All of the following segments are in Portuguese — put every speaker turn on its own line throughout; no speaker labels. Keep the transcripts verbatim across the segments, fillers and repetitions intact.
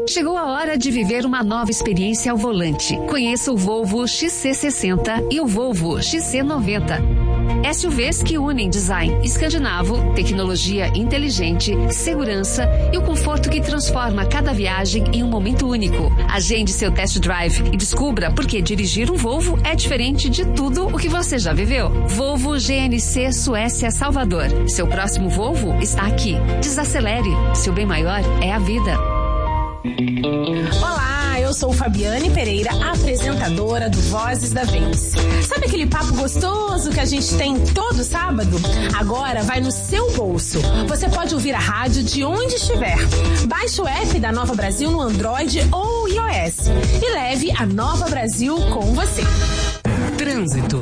Chegou a hora de viver uma nova experiência ao volante. Conheça o Volvo X C sessenta e o Volvo X C noventa. S U Vs que unem design escandinavo, tecnologia inteligente, segurança e o conforto que transforma cada viagem em um momento único. Agende seu test drive e descubra por que dirigir um Volvo é diferente de tudo o que você já viveu. Volvo G N C Suécia Salvador. Seu próximo Volvo está aqui. Desacelere. Seu bem maior é a vida.
Olá, eu sou Fabiane Pereira, apresentadora do Vozes da Vence. Sabe aquele papo gostoso que a gente tem todo sábado? Agora vai no seu bolso. Você pode ouvir a rádio de onde estiver. Baixe o app da Nova Brasil no Android ou iOS e leve a Nova Brasil com você.
Trânsito.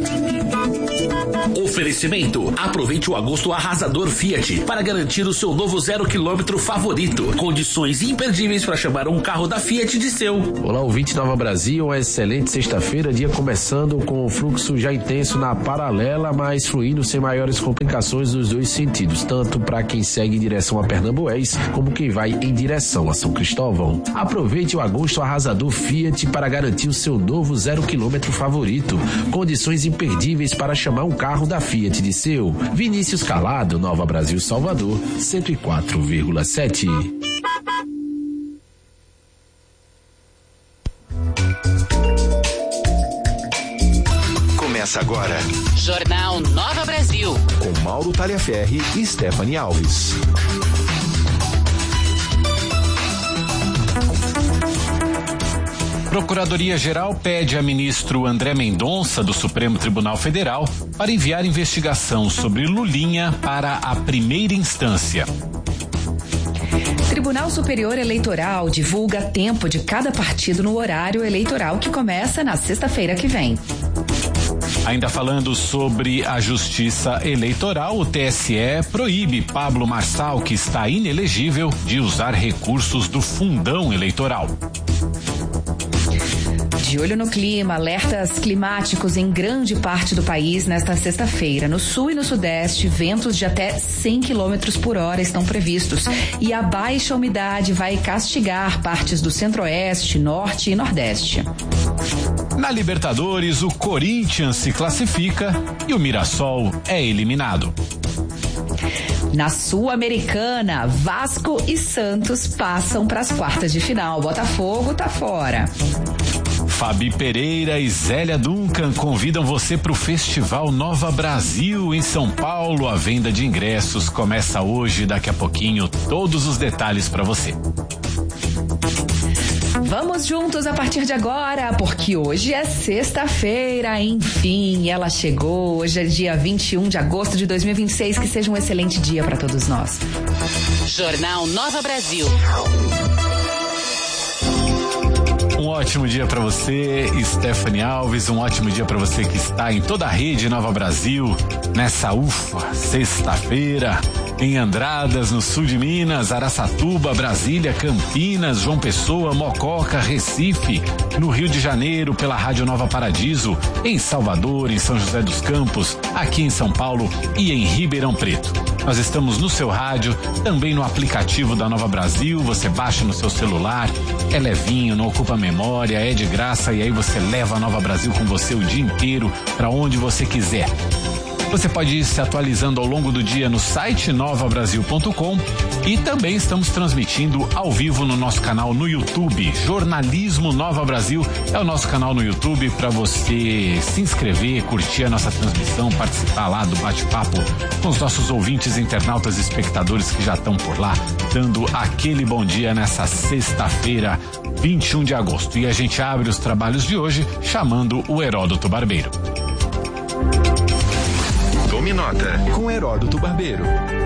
Oferecimento. Aproveite o agosto arrasador Fiat para garantir o seu novo zero quilômetro favorito. Condições imperdíveis para chamar um carro da Fiat de seu.
Olá, ouvinte Nova Brasil, uma excelente sexta-feira, dia começando com o fluxo já intenso na paralela, mas fluindo sem maiores complicações nos dois sentidos, tanto para quem segue em direção a Pernambués, como quem vai em direção a São Cristóvão. Aproveite o agosto arrasador Fiat para garantir o seu novo zero quilômetro favorito. Condições imperdíveis para chamar um carro da Fiat de seu. Vinícius Calado, Nova Brasil Salvador, cento e quatro vírgula sete.
Começa agora.
Jornal Nova Brasil.
Com Mauro Talhaferri e Stephanie Alves.
Procuradoria-Geral pede a ministro André Mendonça, do Supremo Tribunal Federal, para enviar investigação sobre Lulinha para a primeira instância.
Tribunal Superior Eleitoral divulga tempo de cada partido no horário eleitoral que começa na sexta-feira que vem.
Ainda falando sobre a Justiça Eleitoral, o T S E proíbe Pablo Marçal, que está inelegível, de usar recursos do fundão eleitoral.
De olho no clima, alertas climáticos em grande parte do país nesta sexta-feira. No sul e no sudeste, ventos de até cem quilômetros por hora estão previstos. E a baixa umidade vai castigar partes do centro-oeste, norte e nordeste.
Na Libertadores, o Corinthians se classifica e o Mirassol é eliminado.
Na Sul-Americana, Vasco e Santos passam para as quartas de final. Botafogo tá fora.
Fabi Pereira e Zélia Duncan convidam você para o Festival Nova Brasil em São Paulo. A venda de ingressos começa hoje, daqui a pouquinho, todos os detalhes para você.
Vamos juntos a partir de agora, porque hoje é sexta-feira, enfim, ela chegou. Hoje é dia vinte e um de agosto de dois mil e vinte e seis, que seja um excelente dia para todos nós.
Jornal Nova Brasil.
Um ótimo dia para você, Stephanie Alves, um ótimo dia para você que está em toda a rede Nova Brasil, nessa ufa, sexta-feira, em Andradas, no sul de Minas, Araçatuba, Brasília, Campinas, João Pessoa, Mococa, Recife, no Rio de Janeiro, pela Rádio Nova Paradiso, em Salvador, em São José dos Campos, aqui em São Paulo e em Ribeirão Preto. Nós estamos no seu rádio, também no aplicativo da Nova Brasil, você baixa no seu celular, é levinho, não ocupa memória, é de graça e aí você leva a Nova Brasil com você o dia inteiro, para onde você quiser. Você pode ir se atualizando ao longo do dia no site nova brasil ponto com e também estamos transmitindo ao vivo no nosso canal no YouTube. Jornalismo Nova Brasil é o nosso canal no YouTube para você se inscrever, curtir a nossa transmissão, participar lá do bate-papo com os nossos ouvintes, internautas e espectadores que já estão por lá, dando aquele bom dia nessa sexta-feira, vinte e um de agosto. E a gente abre os trabalhos de hoje chamando o Heródoto Barbeiro.
Tome nota com Heródoto Barbeiro.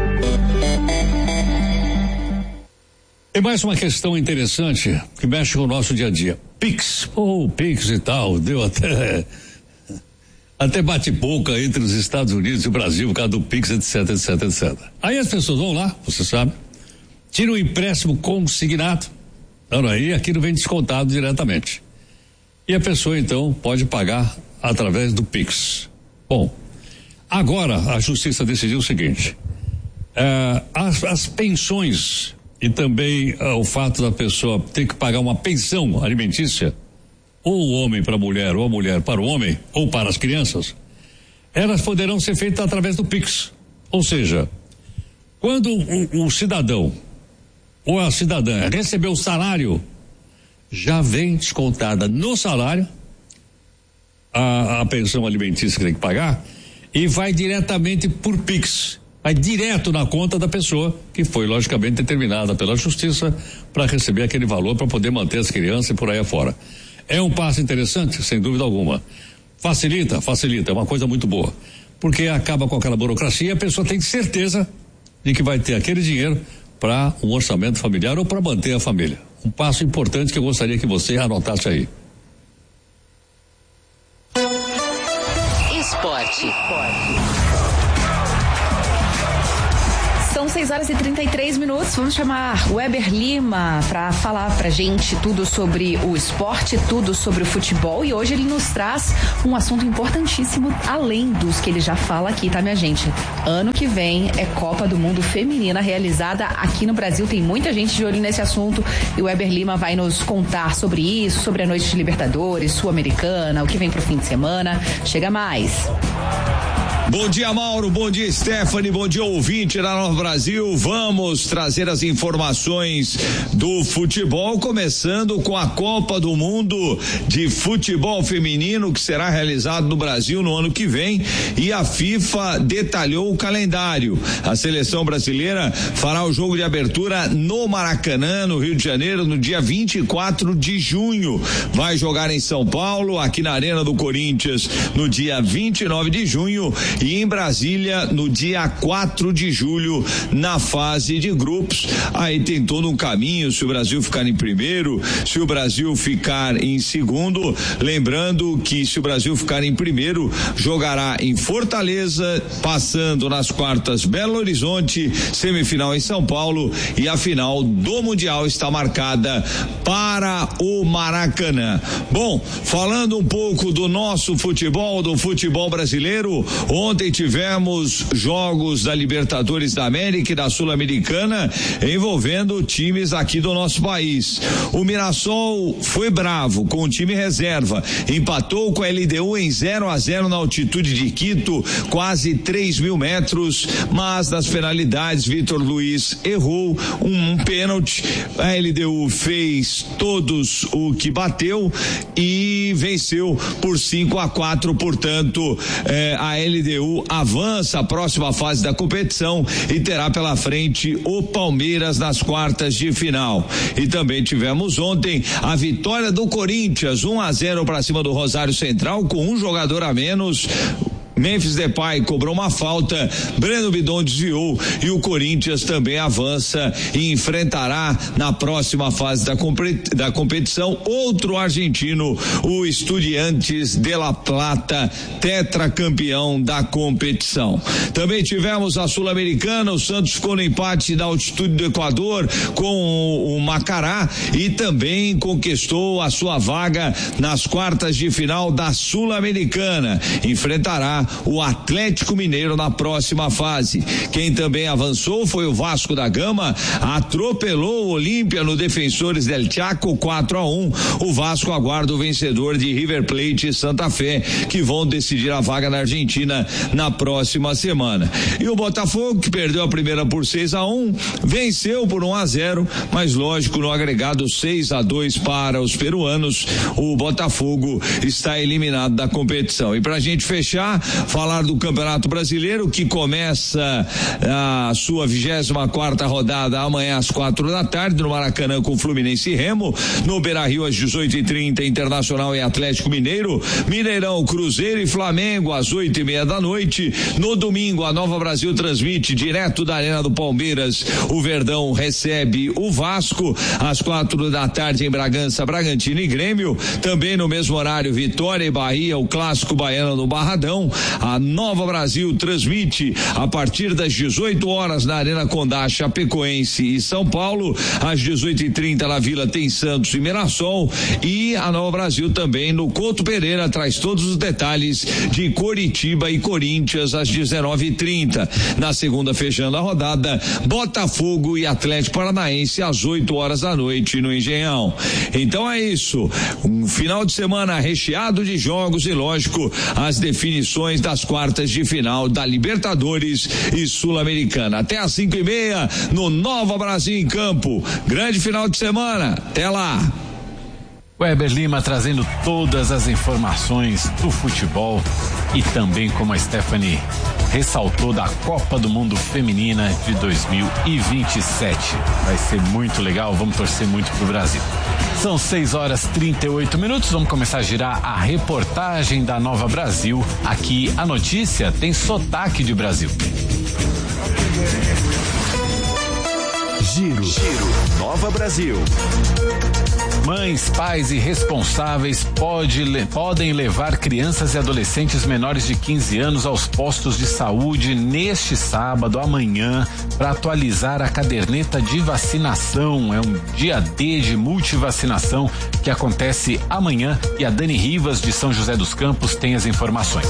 Tem mais uma questão interessante que mexe com o nosso dia a dia. Pix, ou oh, Pix e tal, deu até até bate-boca entre os Estados Unidos e o Brasil por causa do Pix, etc, etc, etcétera. Aí as pessoas vão lá, você sabe, tiram um empréstimo consignado, não, aí aquilo vem descontado diretamente. E a pessoa então pode pagar através do Pix. Bom, agora a justiça decidiu o seguinte: é, as, as pensões e também ah, o fato da pessoa ter que pagar uma pensão alimentícia, ou o homem para a mulher, ou a mulher para o homem, ou para as crianças, elas poderão ser feitas através do Pix. Ou seja, quando o, o cidadão ou a cidadã recebeu o salário, já vem descontada no salário a, a pensão alimentícia que tem que pagar e vai diretamente por Pix, vai direto na conta da pessoa que foi logicamente determinada pela justiça para receber aquele valor para poder manter as crianças e por aí afora. É um passo interessante, sem dúvida alguma. Facilita, facilita, é uma coisa muito boa, porque acaba com aquela burocracia e a pessoa tem certeza de que vai ter aquele dinheiro para um orçamento familiar ou para manter a família. Um passo importante que eu gostaria que você anotasse aí.
Esporte.
São seis horas e trinta e três minutos. Vamos chamar o Weber Lima para falar pra gente tudo sobre o esporte, tudo sobre o futebol. E hoje ele nos traz um assunto importantíssimo, além dos que ele já fala aqui, tá, minha gente? Ano que vem é Copa do Mundo Feminina realizada aqui no Brasil. Tem muita gente de olho nesse assunto e o Weber Lima vai nos contar sobre isso, sobre a noite de Libertadores, Sul-Americana, o que vem pro fim de semana. Chega mais.
Bom dia, Mauro, bom dia, Stephanie, bom dia, ouvinte da Nova Brasil. Vamos trazer as informações do futebol, começando com a Copa do Mundo de Futebol Feminino, que será realizado no Brasil no ano que vem, e a FIFA detalhou o calendário. A seleção brasileira fará o jogo de abertura no Maracanã, no Rio de Janeiro, no dia vinte e quatro de junho. Vai jogar em São Paulo, aqui na Arena do Corinthians, no dia vinte e nove de junho, e em Brasília no dia quatro de julho, na fase de grupos. Aí tem todo um caminho, se o Brasil ficar em primeiro, se o Brasil ficar em segundo, lembrando que se o Brasil ficar em primeiro, jogará em Fortaleza, passando nas quartas Belo Horizonte, semifinal em São Paulo, e a final do Mundial está marcada para o Maracanã. Bom, falando um pouco do nosso futebol, do futebol brasileiro, ontem tivemos jogos da Libertadores da América e da Sul-Americana envolvendo times aqui do nosso país. O Mirassol foi bravo com o time reserva, empatou com a L D U em zero a zero na altitude de Quito, quase três mil metros, mas nas penalidades Vitor Luiz errou um, um pênalti, a L D U fez todos o que bateu e venceu por cinco a quatro, portanto eh, a L D U avança a próxima fase da competição e terá pela frente o Palmeiras nas quartas de final. E também tivemos ontem a vitória do Corinthians, um a zero para cima do Rosário Central, com um jogador a menos. Memphis Depay cobrou uma falta, Breno Bidon desviou e o Corinthians também avança e enfrentará na próxima fase da, competi- da competição outro argentino, o Estudiantes de La Plata, tetracampeão da competição. Também tivemos a Sul-Americana, o Santos ficou no empate da altitude do Equador com o Macará e também conquistou a sua vaga nas quartas de final da Sul-Americana. Enfrentará o Atlético Mineiro na próxima fase. Quem também avançou foi o Vasco da Gama, atropelou o Olímpia no Defensores del Chaco quatro a um. O Vasco aguarda o vencedor de River Plate e Santa Fé, que vão decidir a vaga na Argentina na próxima semana. E o Botafogo, que perdeu a primeira por seis a um, venceu por um a zero, mas lógico, no agregado seis a dois para os peruanos, o Botafogo está eliminado da competição. E pra gente fechar, falar do Campeonato Brasileiro, que começa a sua vigésima quarta rodada amanhã às quatro da tarde no Maracanã com Fluminense e Remo, no Beira-Rio às dezoito e trinta Internacional e Atlético Mineiro, Mineirão, Cruzeiro e Flamengo às oito e meia da noite. No domingo a Nova Brasil transmite direto da Arena do Palmeiras, o Verdão recebe o Vasco às quatro da tarde em Bragança, Bragantino e Grêmio. Também no mesmo horário Vitória e Bahia, o clássico baiano no Barradão. A Nova Brasil transmite a partir das dezoito horas na Arena Condá, Chapecoense e São Paulo, às dezoito e trinta na Vila tem Santos e Mirassol, e a Nova Brasil também no Couto Pereira traz todos os detalhes de Coritiba e Corinthians às dezenove e trinta. Na segunda, fechando a rodada, Botafogo e Atlético Paranaense às oito horas da noite no Engenhão. Então é isso, um final de semana recheado de jogos e, lógico, as definições das quartas de final da Libertadores e Sul-Americana. Até às cinco e meia no Nova Brasil em Campo. Grande final de semana. Até lá.
Weber Lima trazendo todas as informações do futebol e também, como a Stephanie ressaltou, da Copa do Mundo Feminina de dois mil e vinte e sete. Vai ser muito legal, vamos torcer muito pro Brasil. São seis horas e trinta e oito minutos, vamos começar a girar a reportagem da Nova Brasil. Aqui a notícia tem sotaque de Brasil.
Giro, Giro, Nova Brasil.
Mães, pais e responsáveis pode, podem levar crianças e adolescentes menores de quinze anos aos postos de saúde neste sábado, amanhã, para atualizar a caderneta de vacinação. É um dia D de multivacinação que acontece amanhã, e a Dani Rivas, de São José dos Campos, tem as informações.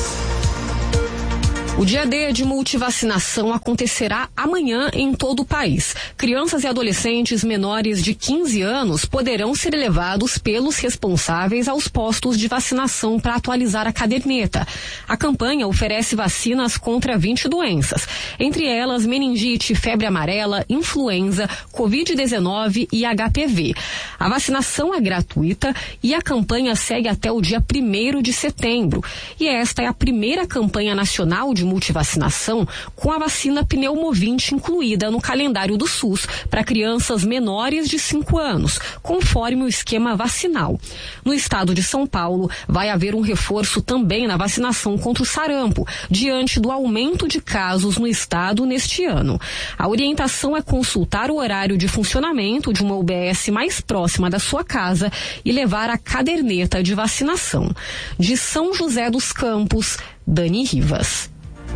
O dia D de multivacinação acontecerá amanhã em todo o país. Crianças e adolescentes menores de quinze anos poderão ser levados pelos responsáveis aos postos de vacinação para atualizar a caderneta. A campanha oferece vacinas contra vinte doenças, entre elas meningite, febre amarela, influenza, covid dezenove e H P V. A vacinação é gratuita e a campanha segue até o dia primeiro de setembro. E esta é a primeira campanha nacional de multivacinação com a vacina pneumovinte incluída no calendário do SUS para crianças menores de cinco anos, conforme o esquema vacinal. No estado de São Paulo, vai haver um reforço também na vacinação contra o sarampo, diante do aumento de casos no estado neste ano. A orientação é consultar o horário de funcionamento de uma U B S mais próxima da sua casa e levar a caderneta de vacinação. De São José dos Campos, Dani Rivas.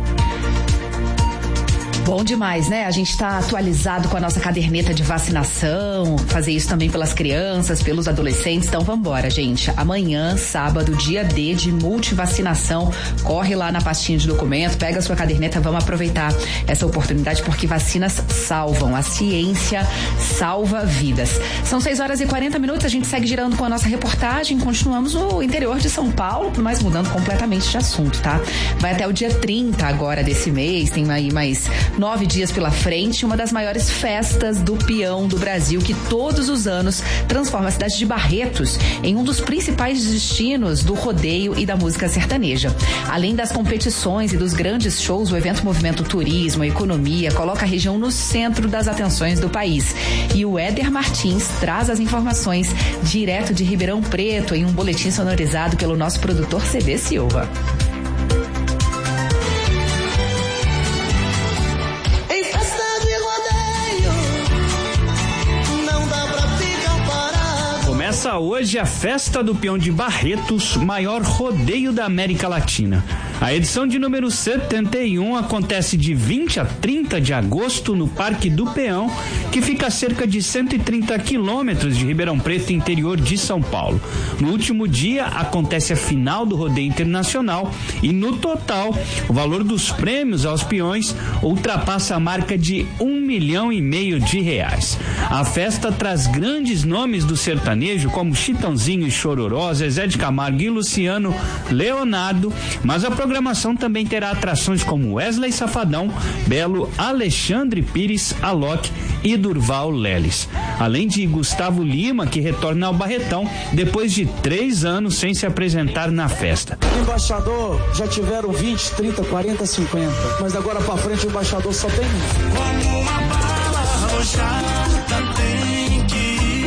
Bom demais, né? A gente está atualizado com a nossa caderneta de vacinação, fazer isso também pelas crianças, pelos adolescentes. Então vamos embora, gente. Amanhã, sábado, dia D de multivacinação. Corre lá na pastinha de documento, pega a sua caderneta, vamos aproveitar essa oportunidade, porque vacinas salvam. A ciência salva vidas. São seis horas e quarenta minutos, a gente segue girando com a nossa reportagem. Continuamos no interior de São Paulo, mas mudando completamente de assunto, tá? Vai até o dia trinta agora desse mês, tem aí mais nove dias pela frente, uma das maiores festas do peão do Brasil, que todos os anos transforma a cidade de Barretos em um dos principais destinos do rodeio e da música sertaneja. Além das competições e dos grandes shows, o evento movimenta o turismo, a economia, coloca a região no centro das atenções do país. E o Éder Martins traz as informações direto de Ribeirão Preto em um boletim sonorizado pelo nosso produtor C D Silva.
Começa hoje a Festa do Peão de Barretos, maior rodeio da América Latina. A edição de número setenta e um acontece de vinte a trinta de agosto no Parque do Peão, que fica a cerca de cento e trinta quilômetros de Ribeirão Preto, interior de São Paulo. No último dia acontece a final do rodeio internacional e, no total, o valor dos prêmios aos peões ultrapassa a marca de um milhão e meio de reais. A festa traz grandes nomes do sertanejo, como Chitãozinho e Chororó, Zezé de Camargo e Luciano Leonardo, mas a programação também terá atrações como Wesley Safadão, Belo, Alexandre Pires, Alok e Durval Leles. Além de Gustavo Lima, que retorna ao Barretão depois de três anos sem se apresentar na festa.
Embaixador, já tiveram vinte, trinta, quarenta, cinquenta, mas agora pra frente o embaixador só tem um. Como uma bala arrojada tem que ir.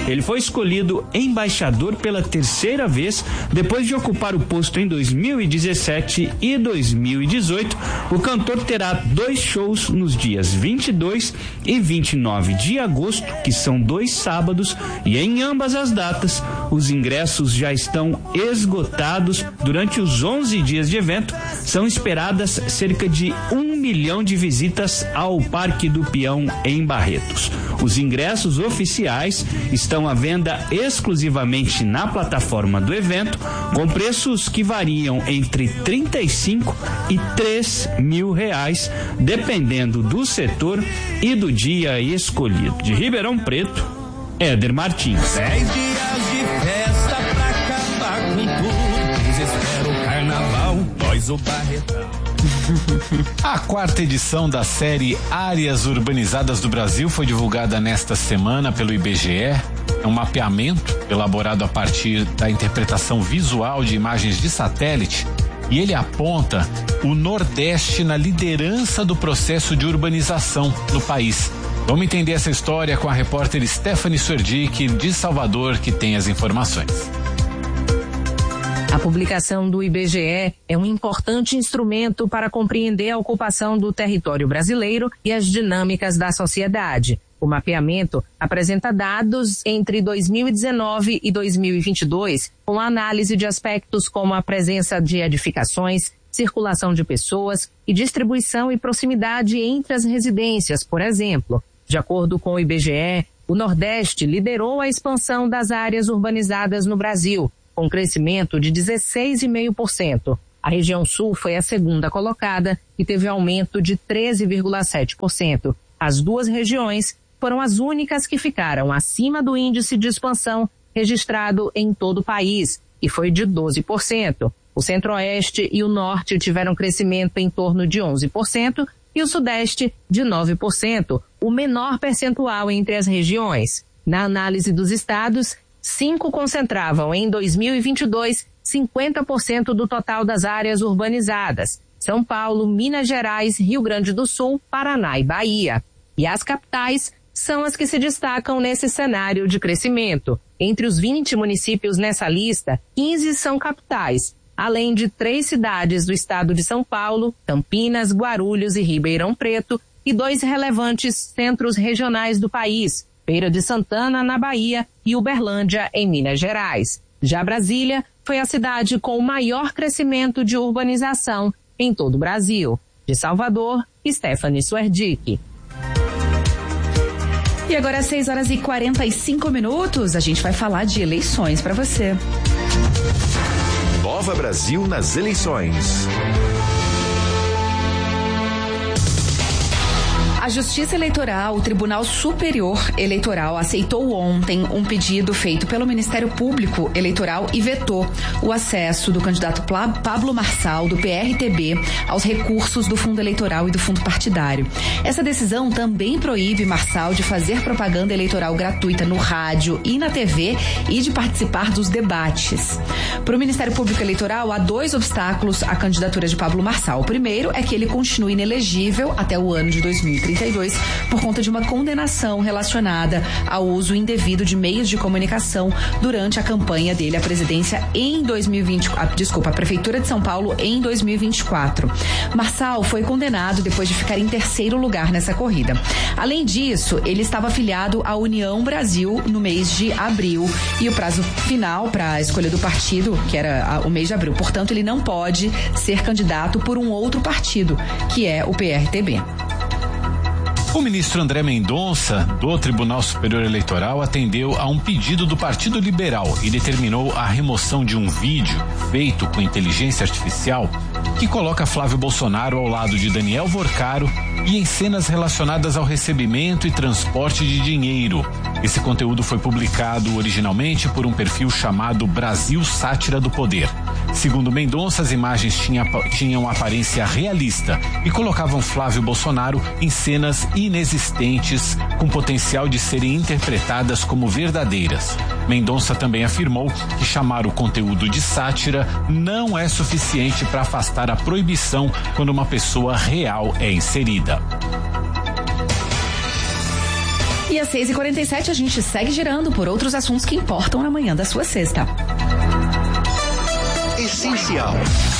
Ele foi escolhido embaixador pela terceira vez, depois de ocupar o posto em dois mil e dezessete e dois mil e dezoito. O cantor terá dois shows nos dias vinte e dois e vinte e nove de agosto, que são dois sábados, e em ambas as datas os ingressos já estão esgotados. Durante os onze dias de evento, são esperadas cerca de um milhão de visitas ao Parque do Peão em Barretos. Os ingressos oficiais estão à venda exclusivamente na plataforma do evento, com preços que variam entre trinta e cinco e três mil reais, dependendo do setor e do dia escolhido. De Ribeirão Preto, Éder Martins.
Dez dias de festa pra acabar com tudo. Desespero o carnaval, nós o Barretão.
A quarta edição da série Áreas Urbanizadas do Brasil foi divulgada nesta semana pelo I B G E. É um mapeamento elaborado a partir da interpretação visual de imagens de satélite, e ele aponta o Nordeste na liderança do processo de urbanização no país. Vamos entender essa história com a repórter Stephanie Suerdick, de Salvador, que tem as informações.
A publicação do I B G E é um importante instrumento para compreender a ocupação do território brasileiro e as dinâmicas da sociedade. O mapeamento apresenta dados entre dois mil e dezenove e dois mil e vinte e dois, com análise de aspectos como a presença de edificações, circulação de pessoas e distribuição e proximidade entre as residências, por exemplo. De acordo com o I B G E, o Nordeste liderou a expansão das áreas urbanizadas no Brasil, com crescimento de dezesseis vírgula cinco por cento. A região Sul foi a segunda colocada e teve aumento de treze vírgula sete por cento. As duas regiões foram as únicas que ficaram acima do índice de expansão registrado em todo o país, e foi de doze por cento. O Centro-Oeste e o Norte tiveram crescimento em torno de onze por cento e o Sudeste de nove por cento, o menor percentual entre as regiões. Na análise dos estados, cinco concentravam em dois mil e vinte e dois cinquenta por cento do total das áreas urbanizadas: São Paulo, Minas Gerais, Rio Grande do Sul, Paraná e Bahia. E as capitais são as que se destacam nesse cenário de crescimento. Entre os vinte municípios nessa lista, quinze são capitais, além de três cidades do estado de São Paulo, Campinas, Guarulhos e Ribeirão Preto, e dois relevantes centros regionais do país, Feira de Santana, na Bahia, e Uberlândia, em Minas Gerais. Já Brasília foi a cidade com o maior crescimento de urbanização em todo o Brasil. De Salvador, Stephanie Suerdick.
E agora às seis horas e quarenta e cinco minutos, a gente vai falar de eleições para você.
Nova Brasil nas eleições.
A Justiça Eleitoral, o Tribunal Superior Eleitoral, aceitou ontem um pedido feito pelo Ministério Público Eleitoral e vetou o acesso do candidato Pablo Marçal, do P R T B, aos recursos do fundo eleitoral e do fundo partidário. Essa decisão também proíbe Marçal de fazer propaganda eleitoral gratuita no rádio e na T V e de participar dos debates. Para o Ministério Público Eleitoral, há dois obstáculos à candidatura de Pablo Marçal. O primeiro é que ele continue inelegível até o ano de dois mil e trinta e dois por conta de uma condenação relacionada ao uso indevido de meios de comunicação durante a campanha dele à presidência em dois mil e vinte, ah, desculpa, a Prefeitura de São Paulo em dois mil e vinte e quatro. Marçal foi condenado depois de ficar em terceiro lugar nessa corrida. Além disso, ele estava afiliado à União Brasil no mês de abril e o prazo final para a escolha do partido, que era o mês de abril. Portanto, ele não pode ser candidato por um outro partido, que é o P R T B.
O ministro André Mendonça, do Tribunal Superior Eleitoral, atendeu a um pedido do Partido Liberal e determinou a remoção de um vídeo feito com inteligência artificial que coloca Flávio Bolsonaro ao lado de Daniel Vorcaro e em cenas relacionadas ao recebimento e transporte de dinheiro. Esse conteúdo foi publicado originalmente por um perfil chamado Brasil Sátira do Poder. Segundo Mendonça, as imagens tinha, tinham aparência realista e colocavam Flávio Bolsonaro em cenas inexistentes com potencial de serem interpretadas como verdadeiras. Mendonça também afirmou que chamar o conteúdo de sátira não é suficiente para afastar a proibição quando uma pessoa real é inserida.
E E às seis e quarenta e sete a gente segue girando por outros assuntos que importam na manhã da sua sexta.
Essencial.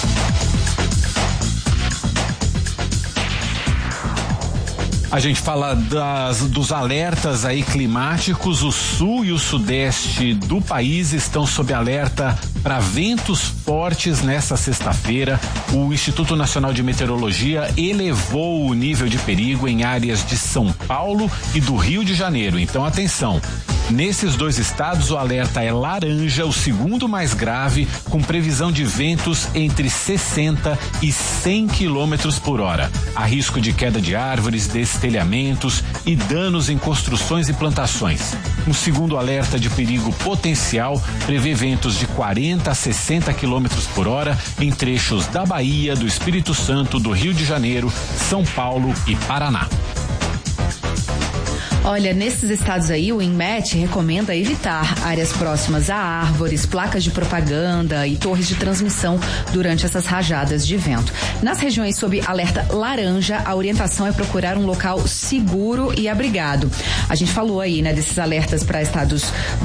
A gente fala das, dos alertas aí climáticos. O sul e o sudeste do país estão sob alerta para ventos fortes nesta sexta-feira. O Instituto Nacional de Meteorologia elevou o nível de perigo em áreas de São Paulo e do Rio de Janeiro. Então, atenção. Nesses dois estados, o alerta é laranja, o segundo mais grave, com previsão de ventos entre sessenta e cem quilômetros por hora. Há risco de queda de árvores, destelhamentos e danos em construções e plantações. Um segundo alerta de perigo potencial prevê ventos de quarenta a sessenta quilômetros por hora em trechos da Bahia, do Espírito Santo, do Rio de Janeiro, São Paulo e Paraná.
Olha, nesses estados aí, o INMET recomenda evitar áreas próximas a árvores, placas de propaganda e torres de transmissão durante essas rajadas de vento. Nas regiões sob alerta laranja, a orientação é procurar um local seguro e abrigado. A gente falou aí, né, desses alertas para estados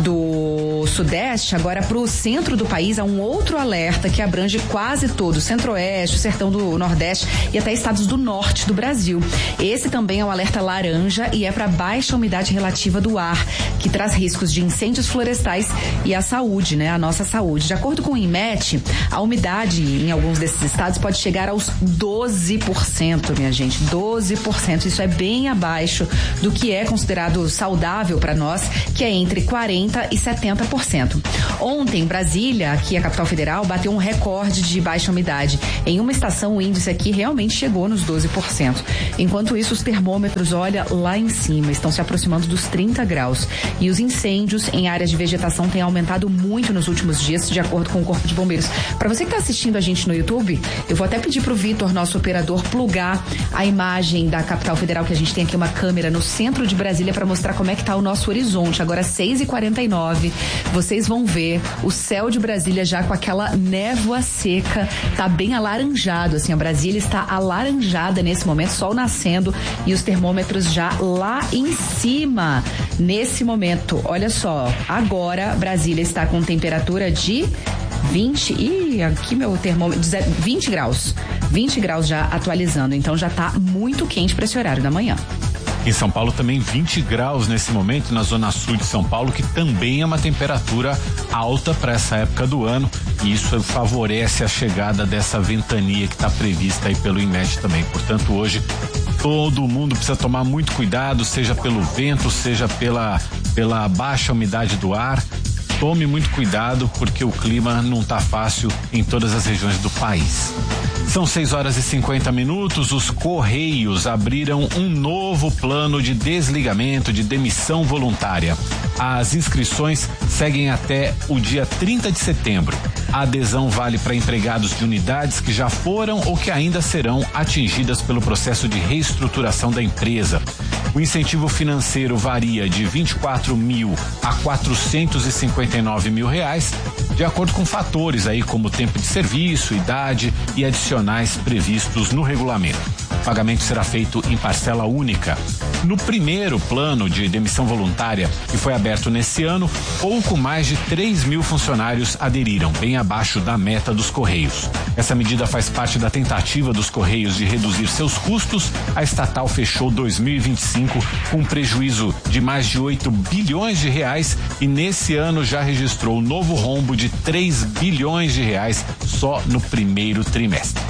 do sudeste. Agora, para o centro do país, há um outro alerta que abrange quase todo o centro-oeste, o sertão do nordeste e até estados do norte do Brasil. Esse também é o alerta laranja e é para baixa umidade relativa do ar, que traz riscos de incêndios florestais e a saúde, né? A nossa saúde. De acordo com o INMET, a umidade em alguns desses estados pode chegar aos doze por cento, minha gente, doze por cento. Isso é bem abaixo do que é considerado saudável para nós, que é entre quarenta e setenta por cento. Ontem, Brasília, aqui a capital federal, bateu um recorde de baixa umidade. Em uma estação, o índice aqui realmente chegou nos doze por cento. Enquanto isso, os termômetros, olha, lá em cima, estão se aproximando dos trinta graus. E os incêndios em áreas de vegetação têm aumentado muito nos últimos dias, de acordo com o Corpo de Bombeiros. Para você que está assistindo a gente no YouTube, eu vou até pedir para o Vitor, nosso operador, plugar a imagem da capital federal, que a gente tem aqui uma câmera no centro de Brasília para mostrar como é que está o nosso horizonte. Agora, seis e quarenta e nove, vocês vão ver o céu de Brasília já com aquela névoa seca, tá bem alaranjado, assim, a Brasília está alaranjada nesse momento, sol nascendo e os termômetros já lá em cima. Nesse momento, olha só, agora Brasília está com temperatura de vinte, ih, aqui meu termômetro, vinte graus, vinte graus já atualizando, então já tá muito quente para esse horário da manhã.
Em São Paulo também vinte graus nesse momento, na zona sul de São Paulo, que também é uma temperatura alta para essa época do ano, e isso favorece a chegada dessa ventania que está prevista aí pelo INMET também. Portanto, hoje todo mundo precisa tomar muito cuidado, seja pelo vento, seja pela, pela baixa umidade do ar. Tome muito cuidado, porque o clima não está fácil em todas as regiões do país. São seis horas e cinquenta minutos. Os Correios abriram um novo plano de desligamento, de demissão voluntária. As inscrições seguem até o dia trinta de setembro. A adesão vale para empregados de unidades que já foram ou que ainda serão atingidas pelo processo de reestruturação da empresa. O incentivo financeiro varia de vinte e quatro mil a quatrocentos e cinquenta e nove mil reais, de acordo com fatores aí como tempo de serviço, idade e adicionais previstos no regulamento. O pagamento será feito em parcela única. No primeiro plano de demissão voluntária, que foi aberto nesse ano, pouco mais de três mil funcionários aderiram, bem abaixo da meta dos Correios. Essa medida faz parte da tentativa dos Correios de reduzir seus custos. A estatal fechou dois mil e vinte e cinco com um prejuízo de mais de oito bilhões de reais e nesse ano já registrou um novo rombo de três bilhões de reais só no primeiro trimestre.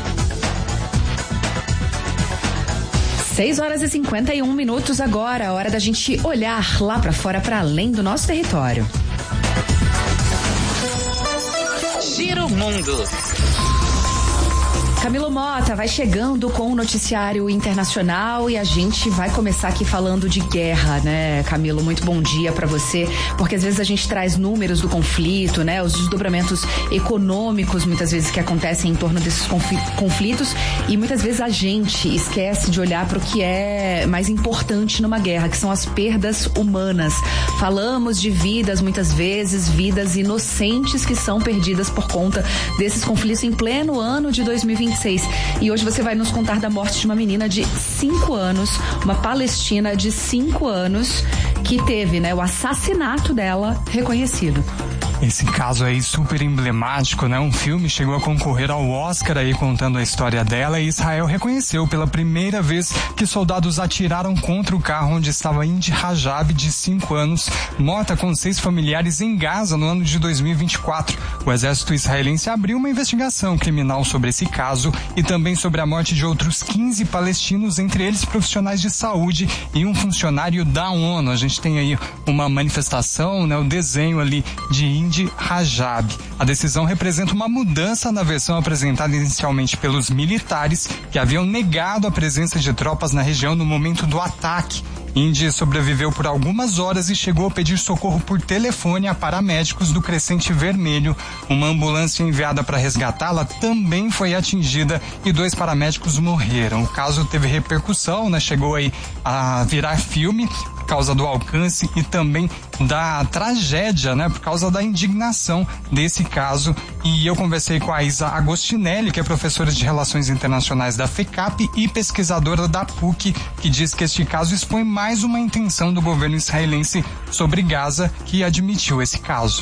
seis horas e cinquenta e um minutos agora, hora da gente olhar lá para fora, para além do nosso território.
Giro Mundo.
Camilo Mota vai chegando com o noticiário internacional e a gente vai começar aqui falando de guerra, né, Camilo? Muito bom dia para você, porque às vezes a gente traz números do conflito, né, os desdobramentos econômicos muitas vezes que acontecem em torno desses conflitos e muitas vezes a gente esquece de olhar para o que é mais importante numa guerra, que são as perdas humanas. Falamos de vidas muitas vezes, vidas inocentes que são perdidas por conta desses conflitos em pleno ano de dois mil e vinte vinte e seis. E hoje você vai nos contar da morte de uma menina de cinco anos, uma palestina de cinco anos, que teve, né, o assassinato dela reconhecido.
Esse caso aí super emblemático, né? Um filme chegou a concorrer ao Oscar aí contando a história dela, e Israel reconheceu pela primeira vez que soldados atiraram contra o carro onde estava Indy Rajab, de cinco anos, morta com seis familiares em Gaza no ano de dois mil e vinte e quatro. O exército israelense abriu uma investigação criminal sobre esse caso e também sobre a morte de outros quinze palestinos, entre eles profissionais de saúde e um funcionário da ONU. A gente tem aí uma manifestação, né? O desenho ali de Indy de Rajab. A decisão representa uma mudança na versão apresentada inicialmente pelos militares, que haviam negado a presença de tropas na região no momento do ataque. Indy sobreviveu por algumas horas e chegou a pedir socorro por telefone a paramédicos do Crescente Vermelho. Uma ambulância enviada para resgatá-la também foi atingida e dois paramédicos morreram. O caso teve repercussão, né? Chegou aí a virar filme por causa do alcance e também da tragédia, né? Por causa da indignação desse caso. E eu conversei com a Isa Agostinelli, que é professora de Relações Internacionais da FECAP e pesquisadora da P U C, que diz que este caso expõe mais uma intenção do governo israelense sobre Gaza, que admitiu esse caso.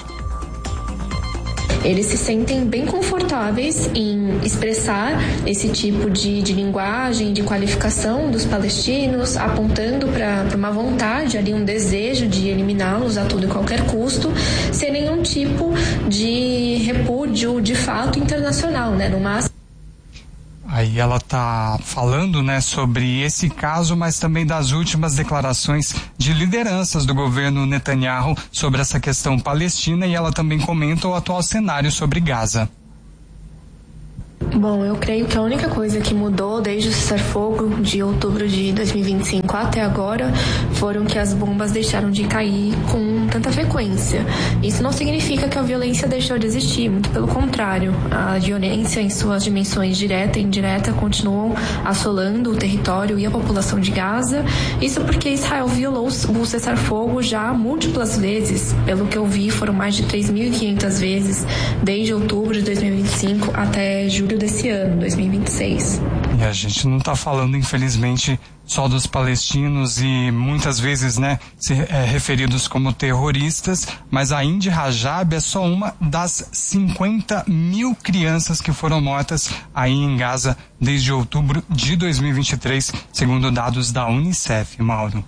Eles se sentem bem confortáveis em expressar esse tipo de, de linguagem, de qualificação dos palestinos, apontando para uma vontade, ali um desejo de eliminá-los a todo e qualquer custo, sem nenhum tipo de repúdio de fato internacional, né? No máximo.
Aí ela tá falando, né, sobre esse caso, mas também das últimas declarações de lideranças do governo Netanyahu sobre essa questão palestina, e ela também comenta o atual cenário sobre Gaza.
Bom, eu creio que a única coisa que mudou desde o cessar-fogo de outubro de dois mil e vinte e cinco até agora foram que as bombas deixaram de cair com tanta frequência. Isso não significa que a violência deixou de existir, muito pelo contrário. A violência em suas dimensões direta e indireta continuam assolando o território e a população de Gaza. Isso porque Israel violou o cessar-fogo já múltiplas vezes. Pelo que eu vi, foram mais de três mil e quinhentas vezes desde outubro de dois mil e vinte e cinco até julho desse ano, dois mil e vinte e seis.
E a gente não está falando, infelizmente, só dos palestinos e muitas vezes, né, se, é, referidos como terroristas, mas a Indy Rajab é só uma das cinquenta mil crianças que foram mortas aí em Gaza desde outubro de dois mil e vinte e três, segundo dados da Unicef. Mauro.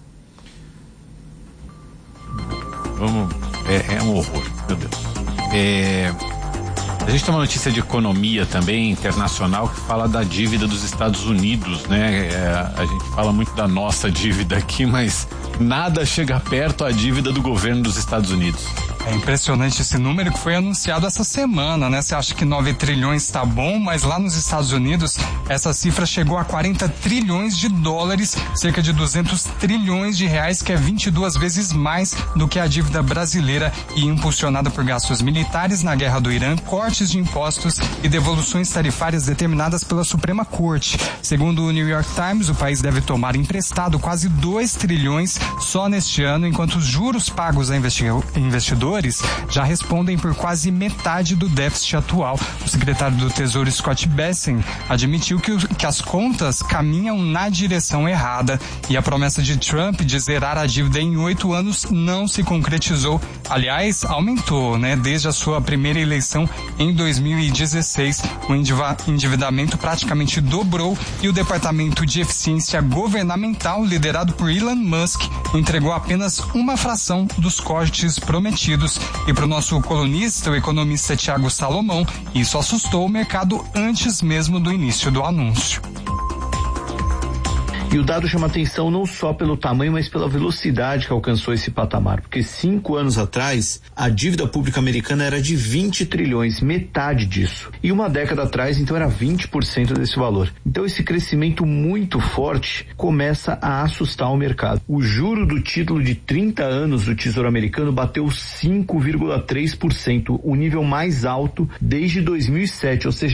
Vamos, é, é um horror, meu Deus. É... A gente tem uma notícia de economia também internacional que fala da dívida dos Estados Unidos, né? É, a gente fala muito da nossa dívida aqui, mas nada chega perto à dívida do governo dos Estados Unidos.
É impressionante esse número que foi anunciado essa semana, né? Você acha que nove trilhões está bom, mas lá nos Estados Unidos essa cifra chegou a quarenta trilhões de dólares, cerca de duzentos trilhões de reais, que é vinte e duas vezes mais do que a dívida brasileira, e impulsionada por gastos militares na guerra do Irã, cortes de impostos e devoluções tarifárias determinadas pela Suprema Corte. Segundo o New York Times, o país deve tomar emprestado quase dois trilhões só neste ano, enquanto os juros pagos a investidores já respondem por quase metade do déficit atual. O secretário do Tesouro, Scott Bessent, admitiu que, o, que as contas caminham na direção errada, e a promessa de Trump de zerar a dívida em oito anos não se concretizou. Aliás, aumentou, né? Desde a sua primeira eleição em dois mil e dezesseis, o endividamento praticamente dobrou, e o Departamento de Eficiência Governamental, liderado por Elon Musk, entregou apenas uma fração dos cortes prometidos. E para o nosso colunista, o economista Thiago Salomão, isso assustou o mercado antes mesmo do início do anúncio.
E o dado chama atenção não só pelo tamanho, mas pela velocidade que alcançou esse patamar. Porque cinco anos atrás, a dívida pública americana era de vinte trilhões, metade disso. E uma década atrás, então, era vinte por cento desse valor. Então, esse crescimento muito forte começa a assustar o mercado. O juro do título de trinta anos do Tesouro Americano bateu cinco vírgula três por cento, o nível mais alto desde dois mil e sete, ou seja,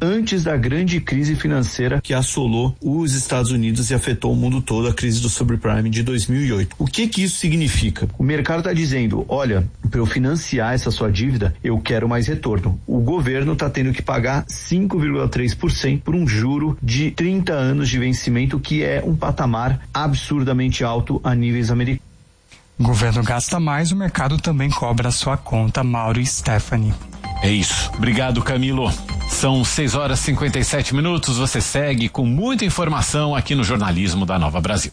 antes da grande crise financeira que assolou os Estados Unidos e afetou o mundo todo, a crise do subprime de dois mil e oito. O que que isso significa? O mercado está dizendo, olha, para eu financiar essa sua dívida, eu quero mais retorno. O governo está tendo que pagar cinco vírgula três por cento por um juro de trinta anos de vencimento, que é um patamar absurdamente alto a níveis americanos.
O governo gasta mais, o mercado também cobra a sua conta, Mauro e Stephanie.
É isso. Obrigado, Camilo. São seis horas e cinquenta e sete minutos. Você segue com muita informação aqui no Jornalismo da Nova Brasil.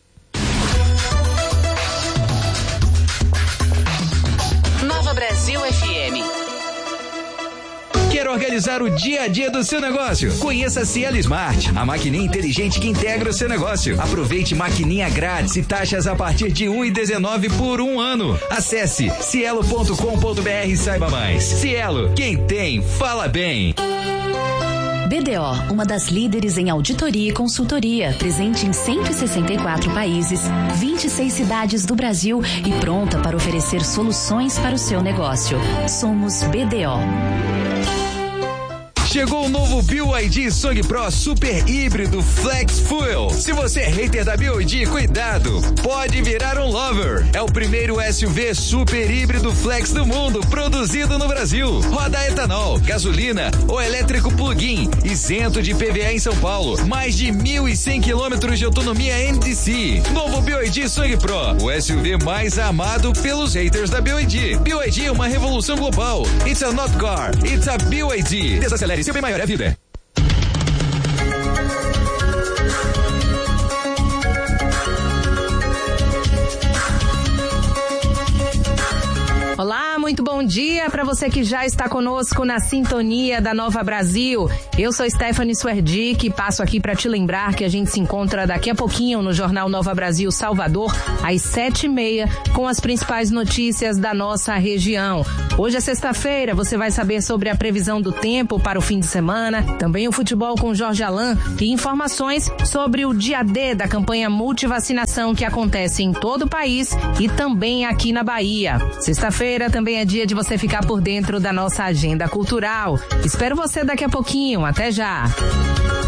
Nova Brasil F M.
Quer organizar o dia a dia do seu negócio? Conheça a Cielo Smart, a maquininha inteligente que integra o seu negócio. Aproveite maquininha grátis e taxas a partir de um real e dezenove centavos por um ano. Acesse cielo ponto com ponto br e saiba mais. Cielo, quem tem, fala bem.
B D O, uma das líderes em auditoria e consultoria, presente em cento e sessenta e quatro países, vinte e seis cidades do Brasil e pronta para oferecer soluções para o seu negócio. Somos B D O.
Chegou o novo B Y D Song Pro Super Híbrido Flex Fuel. Se você é hater da B Y D, cuidado, pode virar um lover. É o primeiro S U V super híbrido flex do mundo, produzido no Brasil. Roda a etanol, gasolina ou elétrico plug-in, isento de I P V A em São Paulo. Mais de mil e cem quilômetros de autonomia N D C. Novo B Y D Song Pro, o S U V mais amado pelos haters da B Y D. B Y D é uma revolução global. It's a not car, it's a B Y D. Desacelere, seu bem maior é a vida.
Olá, muito bom dia para você que já está conosco na sintonia da Nova Brasil. Eu sou Stephanie Swerdick e passo aqui para te lembrar que a gente se encontra daqui a pouquinho no Jornal Nova Brasil Salvador, às sete e meia, com as principais notícias da nossa região. Hoje é sexta-feira, você vai saber sobre a previsão do tempo para o fim de semana, também o futebol com Jorge Alain e informações sobre o dia D da campanha multivacinação que acontece em todo o país e também aqui na Bahia. Sexta-feira também é dia de você ficar por dentro da nossa agenda cultural. Espero você daqui a pouquinho. Até já!